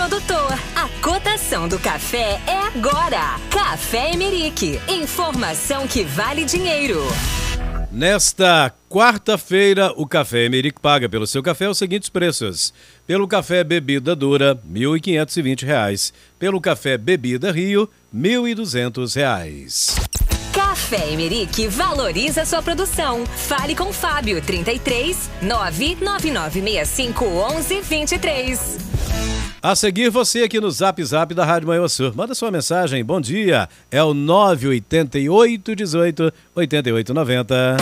produtor. A cotação do café é agora. Café Emerick. Informação que vale dinheiro. Nesta quarta-feira, o Café Emerick paga pelo seu café os seguintes preços. Pelo café bebida dura, R$ 1.520. Pelo café bebida Rio, R$ 1.200. Café Emerick valoriza sua produção. Fale com Fábio, 33 99965 1123. A seguir, você aqui no Zap Zap da Rádio Manhuaçu. Manda sua mensagem, bom dia. É o 988 18 88 90.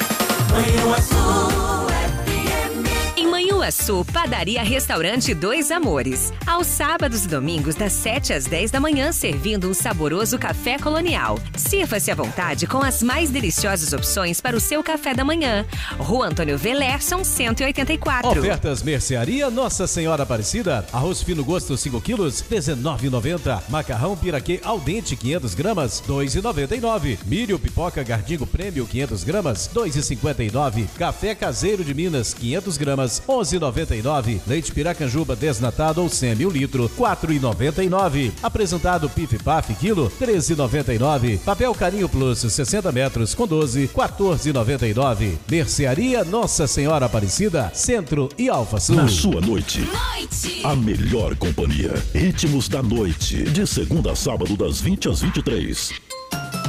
Em Manhuaçu, Padaria Restaurante Dois Amores. Aos sábados e domingos, das 7 às 10 da manhã, servindo um saboroso café colonial. Sirva-se à vontade com as mais deliciosas opções para o seu café da manhã. Rua Antônio Velerson, 184. Ofertas Mercearia Nossa Senhora Aparecida. Arroz fino gosto 5 quilos, R$19,90. Macarrão piraquê al dente 500 gramas, R$2,99. Milho pipoca Gardingo Prêmio 500 gramas, R$2,59. Café caseiro de Minas 500 gramas, R$11,99. Leite Piracanjuba desnatado ou semi 1 litro, R$4,99. Apresentado Pif Paf quilo, R$13,99. Papel Carinho Plus 60 metros com 12, R$14,99. Mercearia Nossa Senhora Aparecida, Centro e Alfa Sul. Na sua noite, a melhor companhia. Ritmos da noite, de segunda a sábado das 20 às 23.